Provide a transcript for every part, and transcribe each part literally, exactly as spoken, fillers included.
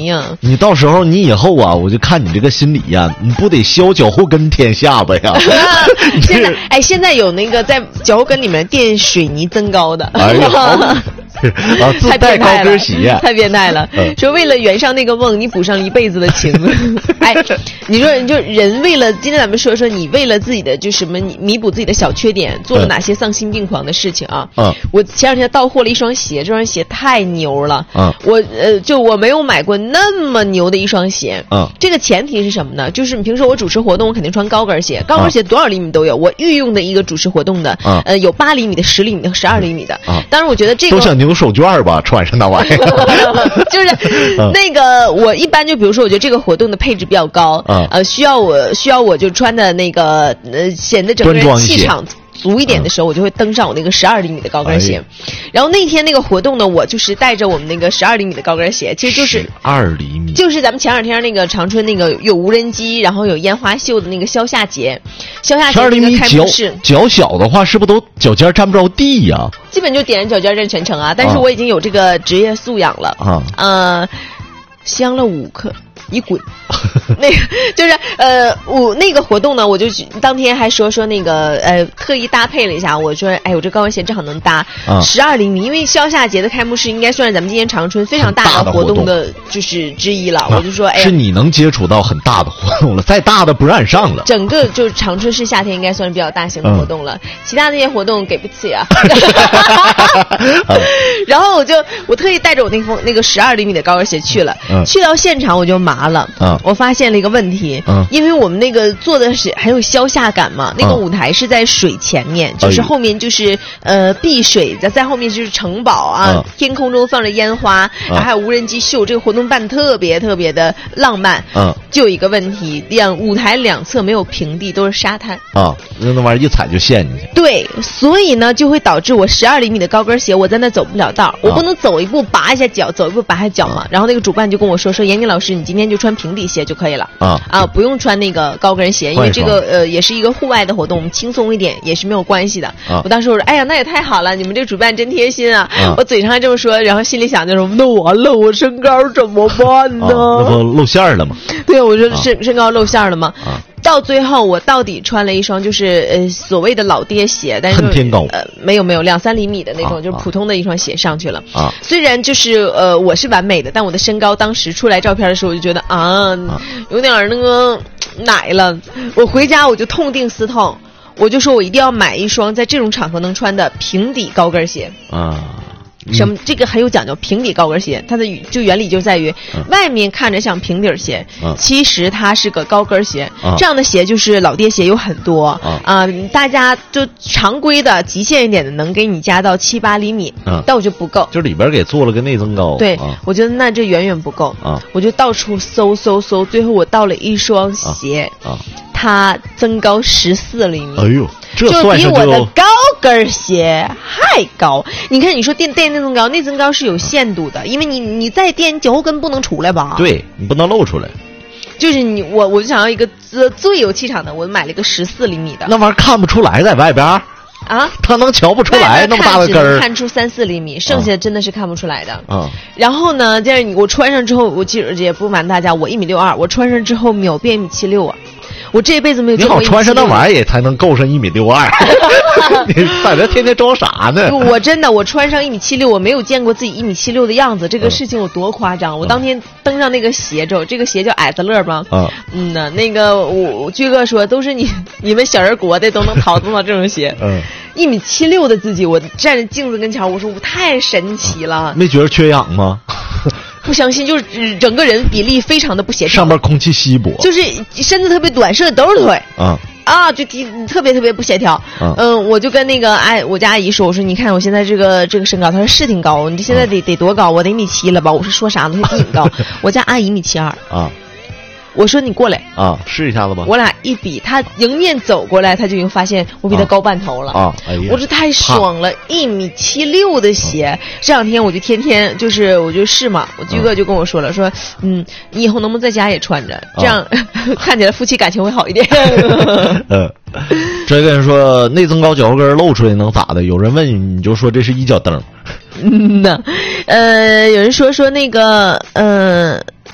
呀。 你到时候你以后啊，我就看你这个心理呀、啊，你不得削脚后跟垫下巴呀？ 现在哎，现在有那个在脚后跟里面垫水泥增高的。 哎呀，啊，自带高跟鞋， 太变态了。嗯、说为了圆上那个梦，你补上一辈子的情。哎，你说就人为了今天咱们说说你为了自己的就什么弥补自己的小缺点，做了哪些丧心病狂的事情啊？嗯，我前两天到货了一双鞋，这双鞋太牛了。嗯，我呃就我没有买过那么牛的一双鞋。嗯，这个前提是什么呢？就是平时我主持活动，我肯定穿高跟鞋，高跟鞋多少厘米都有。我御用的一个主持活动的，嗯、呃，有八厘米的、十厘米的、十二厘米的。啊，当然我觉得这个都想牛手绢吧，穿上那玩意儿。 就是那个我一般就比如说，我觉得这个活动的配置比较高，嗯、呃，需要我需要我就穿的那个呃，显得整个人气场足一点的时候，我就会登上我那个十二厘米的高跟鞋。哎、然后那天那个活动呢，我就是带着我们那个十二厘米的高跟鞋，其实就是二厘米， 就是咱们前两天那个长春那个有无人机，然后有烟花秀的那个消夏节，消夏节那个开幕式。 脚小的话，是不是都脚尖沾不着地呀、啊？ 基本就踮着脚尖站全程啊！但是我已经有这个职业素养了啊，呃，香了五克。你滚！那个就是呃，我那个活动呢，我就当天还说说那个呃，特意搭配了一下。我说，哎，我这高跟鞋正好能搭十二厘米，因为消夏节的开幕式应该算是咱们今年长春非常大的活动的，就是之一了。我就说，哎， 是你能接触到很大的活动了，再大的不让上了。 整个就是长春市夏天应该算是比较大型的活动了，嗯、其他那些活动给不起啊。然后我就我特意带着我那封那个十二厘米的高跟鞋去了，嗯、去到现场我就麻了。嗯，我发现了一个问题，嗯，因为我们那个做的是很有消夏感嘛，那个舞台是在水前面，嗯、就是后面就是呃碧水，在在后面就是城堡啊，嗯、天空中放着烟花，嗯、然后还有无人机秀，这个活动办特别特别的浪漫。嗯，就有一个问题，两舞台两侧没有平地，都是沙滩啊，那那玩意儿一踩就陷进去。 对，所以呢就会导致我十二厘米的高跟鞋，我在那走不了道，我不能走一步拔一下脚，走一步拔一下脚嘛。然后那个主办就跟我说说，严妮老师，你今天就穿平底鞋就可以了啊啊，不用穿那个高跟鞋，因为这个呃也是一个户外的活动，我们轻松一点也是没有关系的。啊、我当时我说，哎呀，那也太好了，你们这个主办真贴心啊！啊我嘴上还这么说，然后心里想就是那完了，我身高怎么办呢？ 啊、那不露馅了吗？ 对，我说身、啊、身高露馅了吗？啊到最后，我到底穿了一双就是呃所谓的老爹鞋，但是偏高呃没有没有两三厘米的那种，啊、就是普通的一双鞋上去了。啊，虽然就是呃我是完美的，但我的身高当时出来照片的时候，我就觉得啊，啊有点那个奶了。我回家我就痛定思痛，我就说我一定要买一双在这种场合能穿的平底高跟鞋。啊。什么？这个很有讲究，平底高跟鞋，它的就原理就在于，嗯、外面看着像平底鞋，嗯、其实它是个高跟鞋。嗯、这样的鞋就是老爹鞋有很多啊、嗯呃，大家就常规的极限一点的能给你加到七八厘米，嗯、但我觉得不够， 就里边给做了个内增高。 对，啊、我觉得那这远远不够啊！我就到处搜搜搜，最后我到了一双鞋，啊啊、它增高十四厘米。 哎呦！这就算是比我的高跟鞋还高。你看，你说垫垫内增高，内增高是有限度的，因为你你再垫，你脚后跟不能出来吧？ 对，你不能露出来。 就是你我我就想要一个最最有气场的，我买了一个十四厘米的。 那玩意儿看不出来，在外边啊，他能瞧不出来那么大的跟儿， 看出三四厘米，剩下的真的是看不出来的。嗯。然后呢，这样我穿上之后，我其实也不瞒大家，我一米六二，我穿上之后秒变一米七六啊。我这辈子没有见过。 你好，穿上那玩意儿也才能够上一米六二。你在这天天装啥呢？ 我真的，我穿上一米七六，我没有见过自己一米七六的样子。这个事情有多夸张？嗯、我当天登上那个鞋之后，这个鞋叫矮子乐吗？嗯嗯呐，那个我我居哥说都是你你们小人国的都能淘得到这种鞋。嗯，一米七六的自己，我站在镜子跟前，我说我太神奇了。 嗯、没觉得缺氧吗？ 不相信，就是整个人比例非常的不协调， 上面空气稀薄， 就是身子特别短，设的都是腿啊啊，就特别特别不协调。嗯、呃，我就跟那个哎，我家阿姨说，我说你看我现在这个这个身高，她说是挺高，你现在得、嗯、得多高？我得一米七了吧？我说说啥呢？她说比你高。我家阿姨一米七二啊。我说你过来啊，试一下子吧。 我俩一比，他迎面走过来，他就已经发现我比他高半头了啊！哎呀，我这太爽了，一米七六的鞋。啊、这两天我就天天就是我就试嘛，我居哥就跟我说了，说嗯，你以后能不能在家也穿着，这样、啊、看起来夫妻感情会好一点。 嗯，这个人说内增高脚后跟露出来能咋的？有人问你，你就说这是一脚蹬。 嗯呐，呃，有人说说那个呃。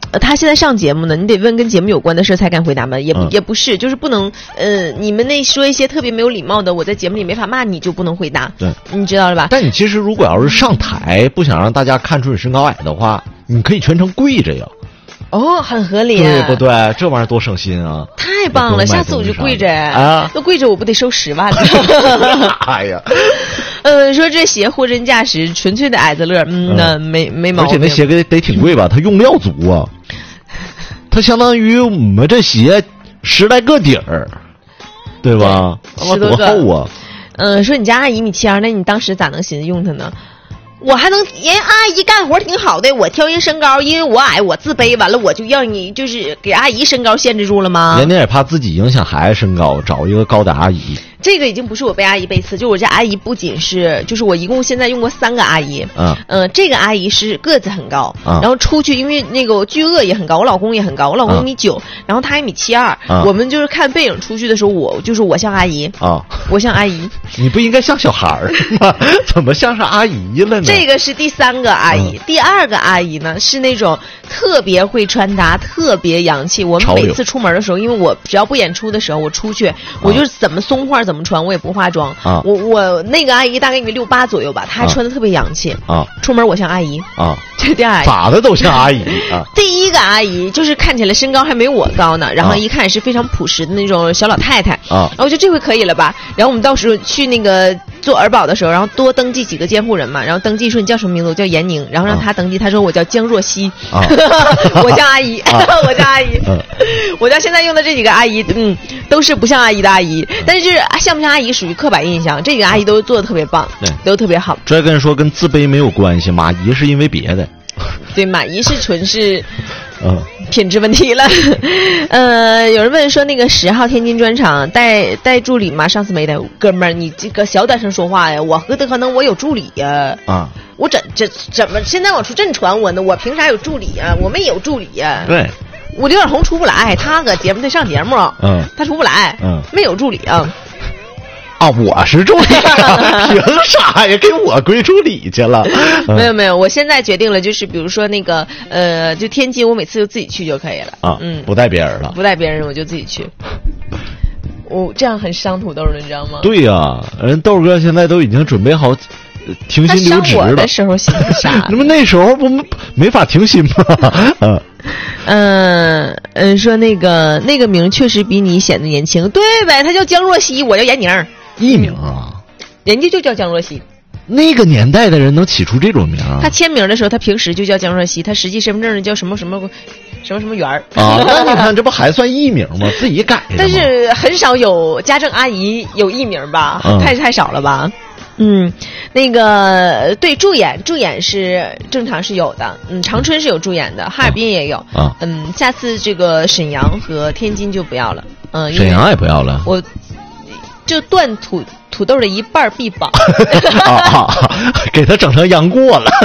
呃，他现在上节目呢，你得问跟节目有关的事才敢回答吗？也不、嗯、也不是，就是不能呃，你们那说一些特别没有礼貌的，我在节目里没法骂你就不能回答。 对， 你知道了吧？ 但你其实如果要是上台不想让大家看出你身高矮的话，你可以全程跪着呀。 哦，很合理、 啊，对不对？这玩意儿多省心啊！ 太棒了，下次我就跪着啊！ 那跪着我不得收十万？ 哎呀， 呃，说这鞋货真价实，纯粹的矮子乐，嗯，那、嗯、没没毛病。 而且那鞋得得挺贵吧？它用料足啊，它相当于我们这鞋十来个底儿，对吧？ 对十多个多厚啊！ 嗯、呃，说你家阿姨一米七二，那你当时咋能寻思用它呢？我还能人阿姨干活挺好的，我挑人身高，因为我矮我自卑，完了我就让你就是给阿姨身高限制住了吗？ 人家也怕自己影响孩子身高，找一个高的阿姨。 这个已经不是我被阿姨背刺，就我这阿姨不仅是，就是我一共现在用过三个阿姨，嗯，呃，这个阿姨是个子很高，嗯、然后出去因为那个巨鳄也很高，我老公也很高，我老公一米九、嗯，然后他一米七二、嗯，我们就是看背影出去的时候，我就是我像阿姨啊，我像阿姨， 你不应该像小孩儿吗？怎么像是阿姨了呢？ 这个是第三个阿姨，嗯、第二个阿姨呢是那种特别会穿搭，特别洋气。我们每次出门的时候，因为我只要不演出的时候，我出去，我就怎么松化怎么穿，我也不化妆。啊、我我那个阿姨大概一米六八左右吧，她还穿的特别洋气。啊，出门我像阿姨。啊，这第二阿姨咋的都像阿姨啊。 第一个阿姨就是看起来身高还没我高呢，然后一看也是非常朴实的那种小老太太。啊，然后我觉得这回可以了吧？然后我们到时候去那个做儿保的时候，然后多登记几个监护人嘛，然后登记说你叫什么名字，我叫闫宁，然后让她登记，她说我叫江若曦。啊，我叫阿姨，啊、我叫阿姨。嗯、我家现在用的这几个阿姨，嗯，都是不像阿姨的阿姨，但是就是像不像阿姨属于刻板印象，这几个阿姨都做的特别棒，对，都特别好。 这跟说跟自卑没有关系，马姨是因为别的。 对，马姨是纯是，嗯，品质问题了。呃，有人问说那个十号天津专场带带助理吗？上次没带，哥们儿，你这个小点声说话呀！我何德何能，我有助理呀！啊，我怎这怎么现在往出这传我呢？我凭啥有助理呀？我们也有助理呀。 对， 我刘小红出不来，他搁节目得上节目，嗯，他出不来，嗯，没有助理啊。 啊，我是助理、啊，凭啥呀？给我归助理去了？ 嗯、没有没有，我现在决定了，就是比如说那个呃，就天津，我每次就自己去就可以了。啊，嗯， 不带别人了， 不带别人，我就自己去。我这样很伤土豆了，你知道吗？ 对呀、啊，人豆哥现在都已经准备好停薪留职了。 他伤我的时候心啥？ 那么那时候不没法停薪吗？嗯。 嗯嗯，说那个那个名确实比你显得年轻，对呗？他叫江若曦，我叫闫宁， 艺名啊， 人家就叫江若曦。 那个年代的人能起出这种名啊？ 他签名的时候，他平时就叫江若曦，他实际身份证叫什么什么什么什么园儿啊？那你看这不还算艺名吗？自己改的。 但是很少有家政阿姨有艺名吧？嗯、太太少了吧？嗯，那个对助演助演是正常是有的，嗯，长春是有助演的，哈尔滨也有，啊、嗯，下次这个沈阳和天津就不要了，嗯， 沈阳也不要了， 我就断土土豆的一半必保， 啊啊，给他整成杨过了。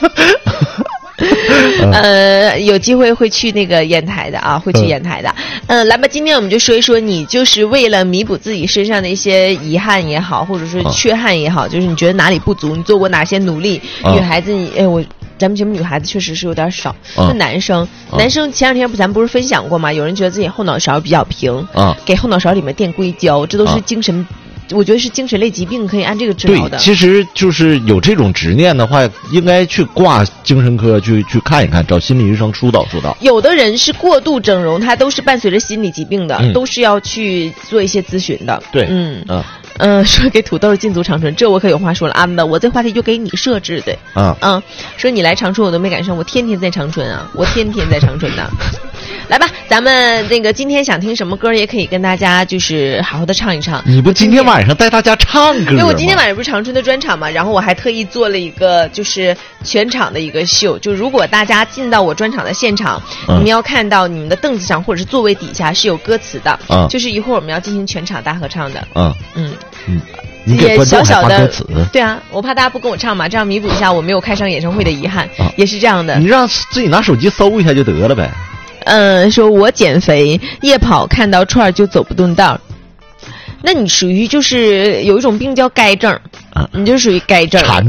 呃，有机会会去那个烟台的啊，会去烟台的。嗯、呃，来吧，今天我们就说一说，你就是为了弥补自己身上的一些遗憾也好，或者是缺憾也好，就是你觉得哪里不足，你做过哪些努力？啊、女孩子你，哎，我咱们节目女孩子确实是有点少。那、啊、男生，啊、男生前两天不咱不是分享过吗？有人觉得自己后脑勺比较平，啊，给后脑勺里面垫硅胶，这都是精神。啊我觉得是精神类疾病，可以按这个治疗的。 对，其实就是有这种执念的话，应该去挂精神科去去看一看，找心理医生疏导疏导。 有的人是过度整容，他都是伴随着心理疾病的，嗯、都是要去做一些咨询的。 对， 嗯嗯。嗯，说给土豆进足长春，这我可有话说了，安子，我这话题就给你设置的。啊嗯，说你来长春我都没赶上，我天天在长春啊，我天天在长春呢。来吧，咱们那个今天想听什么歌，也可以跟大家就是好好的唱一唱。 你不今天晚上带大家唱歌吗？ 因为我今天晚上不是长春的专场嘛，然后我还特意做了一个就是全场的一个秀，就如果大家进到我专场的现场，嗯、你们要看到你们的凳子上或者是座位底下是有歌词的，嗯、就是一会儿我们要进行全场大合唱的。嗯嗯。 嗯，你给观众还发歌词？ 对啊，我怕大家不跟我唱嘛，这样弥补一下我没有开上演唱会的遗憾，啊、也是这样的。 你让自己拿手机搜一下就得了呗。 嗯，说我减肥夜跑看到串就走不动道，那你属于就是有一种病叫该症啊，你就属于该症馋病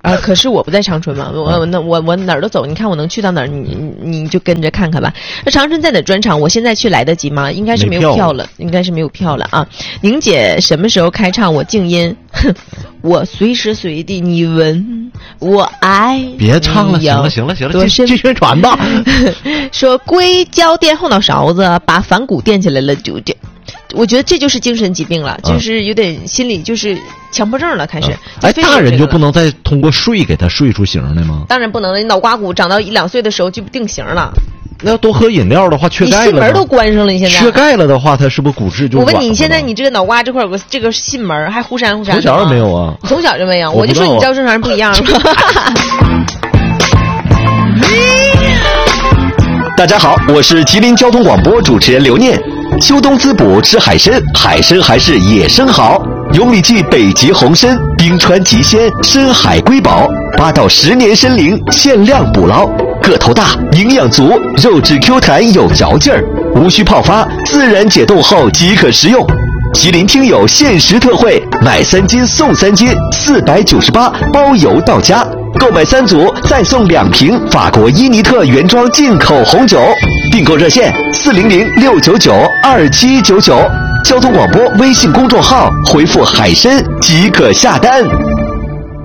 啊，可是我不在长春嘛，我那我我哪儿都走，你看我能去到哪儿，你你就跟着看看吧。那长春在哪专场？我现在去来得及吗？应该是没有票了，应该是没有票了啊。宁姐什么时候开唱？我静音，哼，我随时随地你闻我爱。 别唱了，行了行了行了，继续宣传吧。 说硅胶垫后脑勺子，把反骨垫起来了，就就。我觉得这就是精神疾病了，嗯、就是有点心理就是强迫症了，开始。嗯、 哎，大人就不能再通过睡给他睡出形来吗？ 当然不能了，你脑瓜骨长到一两岁的时候就定型了。 那要多喝饮料的话，缺钙了。 你信门都关上了，你现在缺钙了的话，它是不是骨质就？ 我问你，你现在你这个脑瓜这块有个这个信门，还忽闪忽闪。 从小也没有啊， 你从小就没有，我就说你知道正常人不一样了。 大家好，我是吉林交通广播主持人刘念。秋冬滋补吃海参，海参还是野生好。有米记北极红参、冰川极鲜、深海瑰宝，八到十年参龄，限量捕捞，个头大，营养足，肉质 Q 弹有嚼劲儿，无需泡发，自然解冻后即可食用。吉林听友限时特惠，买三斤送三斤，四百九十八，包邮到家。购买三组再送两瓶法国伊尼特原装进口红酒，订购热线四零零六九九二七九九，交通广播微信公众号回复海参即可下单。